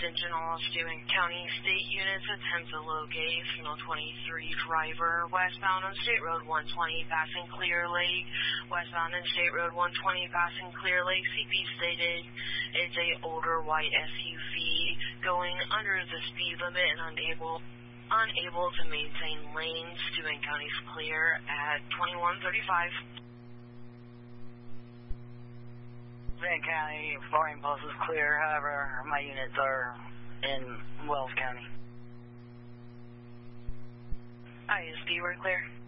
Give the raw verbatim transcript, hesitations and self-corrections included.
Attention all Stewart County State units, attempt to locate signal twenty-three driver westbound on State Road one twenty passing Clear Lake. Westbound on State Road one twenty passing Clear Lake. C P stated it's a older white S U V going under the speed limit and unable unable to maintain lanes. Stewart County's clear at twenty-one thirty-five. Van County, Florian Pulse is clear, however, my units are in Wells County. I S D, we're clear.